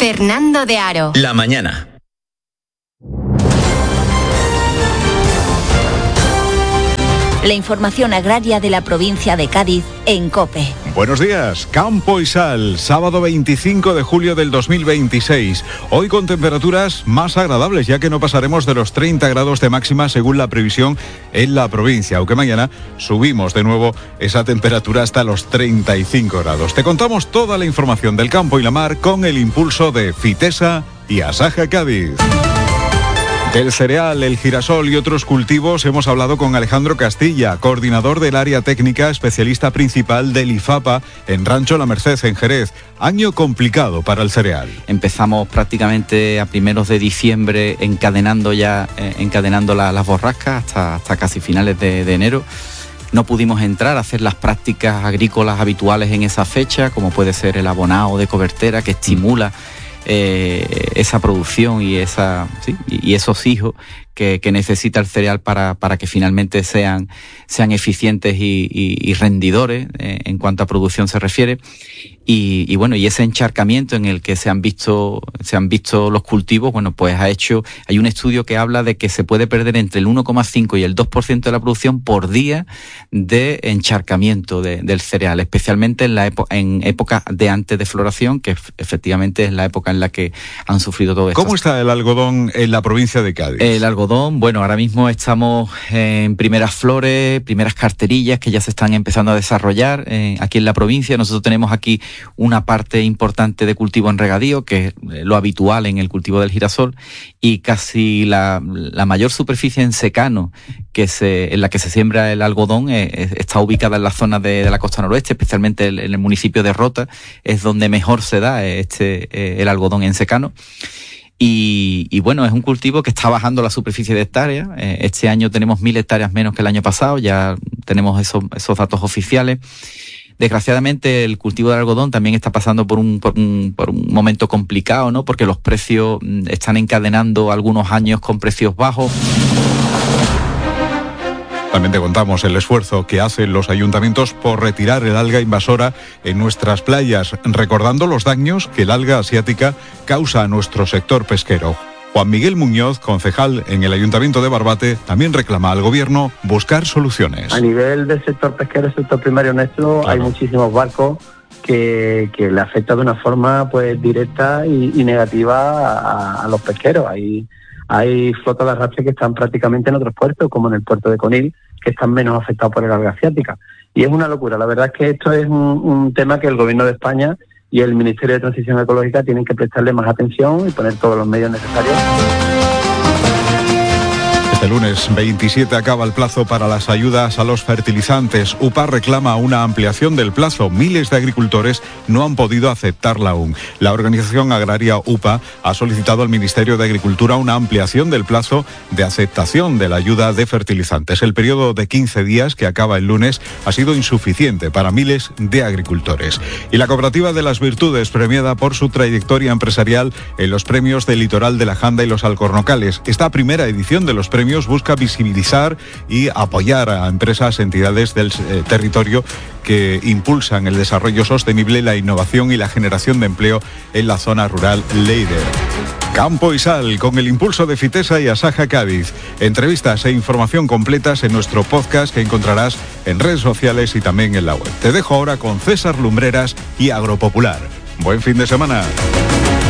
Fernando de Aro. La mañana. La información agraria de la provincia de Cádiz en COPE. Buenos días, Campo y Sal, sábado 25 de julio del 2026. Hoy con temperaturas más agradables, ya que no pasaremos de los 30 grados de máxima según la previsión en la provincia, aunque mañana subimos de nuevo esa temperatura hasta los 35 grados. Te contamos toda la información del campo y la mar con el impulso de Fitesa y Asaja Cádiz. Del cereal, el girasol y otros cultivos hemos hablado con Alejandro Castilla, coordinador del área técnica, especialista principal del IFAPA en Rancho La Merced, en Jerez. Año complicado para el cereal. Empezamos prácticamente a primeros de diciembre encadenando las borrascas hasta casi finales de enero. No pudimos entrar a hacer las prácticas agrícolas habituales en esa fecha, como puede ser el abonado de cobertera, que estimula esa producción y esos hijos que necesita el cereal para que finalmente sean eficientes y rendidores en cuanto a producción se refiere. Y ese encharcamiento en el que se han visto los cultivos, pues hay un estudio que habla de que se puede perder entre el 1,5 y el 2% de la producción por día de encharcamiento del cereal, especialmente en época de antes de floración, que efectivamente es la época en la que han sufrido todo esto. ¿Cómo está el algodón en la provincia de Cádiz? El algodón, ahora mismo estamos en primeras flores, primeras carterillas que ya se están empezando a desarrollar aquí en la provincia. Nosotros tenemos aquí una parte importante de cultivo en regadío, que es lo habitual en el cultivo del girasol, y casi la mayor superficie en secano en la que se siembra el algodón está ubicada en la zona de la costa noroeste, especialmente en el municipio de Rota, es donde mejor se da el algodón en secano. Y es un cultivo que está bajando la superficie de hectáreas. Este año tenemos 1.000 hectáreas menos que el año pasado, ya tenemos esos datos oficiales. Desgraciadamente el cultivo del algodón también está pasando por un momento complicado, ¿no? Porque los precios están encadenando algunos años con precios bajos. También te contamos el esfuerzo que hacen los ayuntamientos por retirar el alga invasora en nuestras playas, recordando los daños que el alga asiática causa a nuestro sector pesquero. Juan Miguel Muñoz, concejal en el Ayuntamiento de Barbate, también reclama al Gobierno buscar soluciones. A nivel del sector pesquero, el sector primario nuestro, claro, hay muchísimos barcos que le afecta de una forma directa y negativa a los pesqueros. Hay flotas de arrastre que están prácticamente en otros puertos, como en el puerto de Conil, que están menos afectados por el alga asiática. Y es una locura. La verdad es que esto es un tema que el Gobierno de España y el Ministerio de Transición Ecológica tienen que prestarle más atención y poner todos los medios necesarios. Este lunes 27 acaba el plazo para las ayudas a los fertilizantes. UPA reclama una ampliación del plazo. Miles de agricultores no han podido aceptarla aún. La organización agraria UPA ha solicitado al Ministerio de Agricultura una ampliación del plazo de aceptación de la ayuda de fertilizantes. El periodo de 15 días que acaba el lunes ha sido insuficiente para miles de agricultores. Y la Cooperativa de las Virtudes, premiada por su trayectoria empresarial en los premios del Litoral de la Janda y los Alcornocales. Esta primera edición de los premios busca visibilizar y apoyar a empresas, entidades del territorio que impulsan el desarrollo sostenible, la innovación y la generación de empleo en la zona rural Lleida. Campo y Sal, con el impulso de Fitesa y Asaja Cádiz. Entrevistas e información completas en nuestro podcast que encontrarás en redes sociales y también en la web. Te dejo ahora con César Lumbreras y Agropopular. Buen fin de semana.